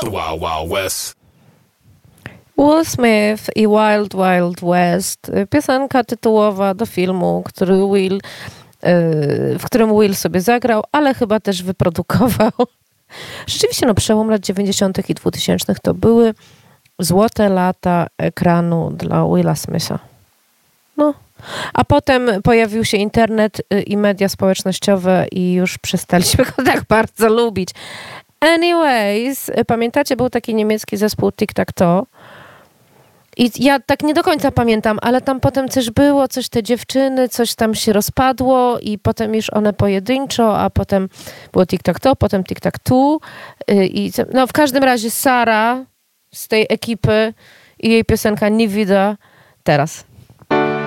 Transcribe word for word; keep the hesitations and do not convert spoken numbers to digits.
Wild Wild West. Will Smith i Wild Wild West. Piosenka tytułowa do filmu, który Will, w którym Will sobie zagrał, ale chyba też wyprodukował. Rzeczywiście, no przełom lat dziewięćdziesiątych i dwutysięcznych to były złote lata ekranu dla Willa Smitha. No. A potem pojawił się internet i media społecznościowe i już przestaliśmy go tak bardzo lubić. Anyways, pamiętacie, był taki niemiecki zespół Tic Tac Toe. I ja tak nie do końca pamiętam, ale tam potem coś było, coś te dziewczyny, coś tam się rozpadło i potem już one pojedynczo, a potem było Tic Tac Toe, potem Tic Tac Two. I no w każdym razie Sara z tej ekipy i jej piosenka Nie Wieder teraz.